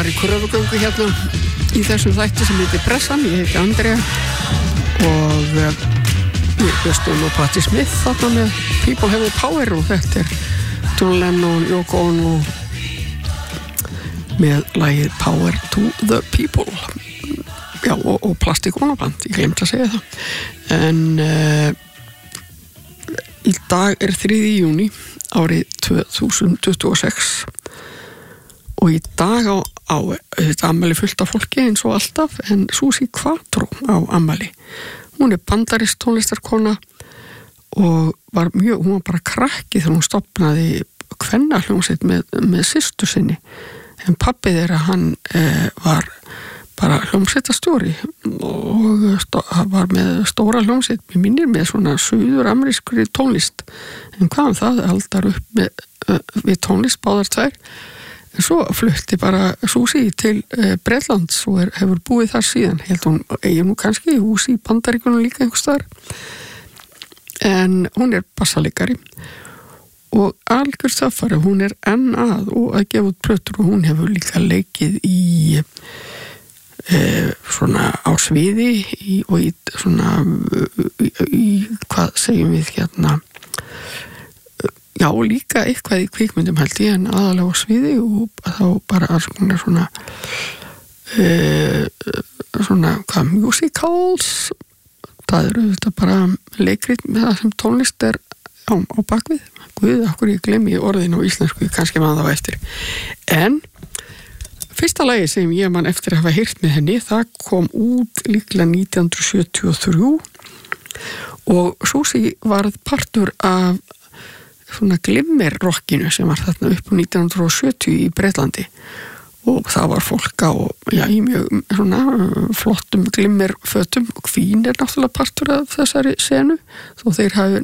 var í kröfugöngu hérna í þessum þætti sem heitir Pressan. Ég heiti Andrea og við hlustum á Patti Smith þarna með People Have the Power og þetta John Lennon, Yoko Ono með lagið Power to the People. Já, og Plastic Ono Band, ég glemt að segja það. En í dag 3. júní árið 2026 og í dag á þetta ammæli fullt af fólki eins og alltaf, en Suzi Quatro á ammæli. Hún bandarísk tónlistarkona og hún var bara krakki þegar hún stofnaði kvennahljómsveit með systur sinni. En pabbi þeirra, hann var bara hljómsveitastjóri og var með stóra hljómsveit, mér minnir með svona suður-amerískri tónlist. En hvað það aldar upp við tónlist báðar tvær. En svo flutti bara Suzi til Bretlands og hefur búið þar síðan. Held hún eigi nú kannski hús í Bandaríkjunum líka einhvers staðar. En hún bassalegari og algjör töffari. Hún enn að gefa út plötur og hún hefur líka leikið í svona á sviði og í svona í hvað segjum við hérna, já, líka eitthvað í kvikmyndum held ég, en aðalega á sviði og þá bara alls konar svona hvað, musicals. Það þetta bara leikrit með það sem tónlist á bakvið. Guð, okkur ég glemmi orðin á íslensku, kannski maður þá eftir. En fyrsta lagi sem ég man eftir að hafa heyrt með henni, það kom út líklega 1973 og Suzi varð partur af svona glimmerrockinu sem var þarna upp á 1970 í Bretlandi og það var fólk á í mjög svona flottum glimmerfötum og Queen náttúrulega partur af þessari senu þó þeir hafi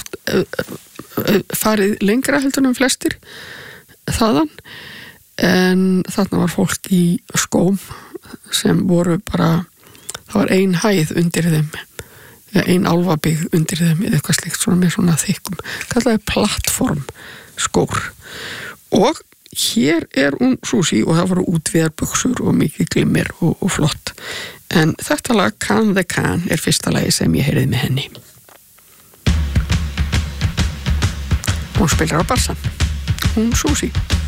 farið lengra heldur en flestir þaðan. En þarna var fólk í skóm sem voru bara, það var ein hæð undir þeim, ein álfabyggð undir þeim eða eitthvað slikt svona með svona þykkum, kallaði plattform skór. Og hér hún Suzi og það voru útvíðar buxur og mikið glimmer og flott. En þetta lag Can the Can fyrsta lagi sem ég heyrði með henni. Hún spilar á bassan, hún Suzi.